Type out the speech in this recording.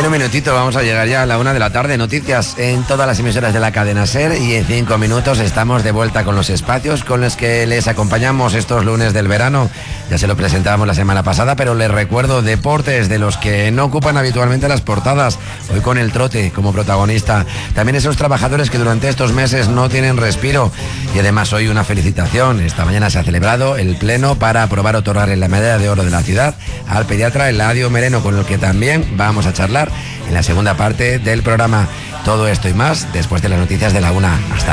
En un minutito vamos a llegar ya a la 1 de la tarde. Noticias en todas las emisoras de la cadena SER, y en 5 minutos estamos de vuelta con los espacios con los que les acompañamos estos lunes del verano. Ya se lo presentábamos la semana pasada, pero les recuerdo deportes de los que no ocupan habitualmente las portadas. Hoy con el trote como protagonista. También esos trabajadores que durante estos meses no tienen respiro. Y además hoy una felicitación. Esta mañana se ha celebrado el pleno para aprobar otorgarle la medalla de oro de la ciudad al pediatra Eladio Mereno, con el que también vamos a charlar en la segunda parte del programa. Todo esto y más después de las noticias de la 1. Hasta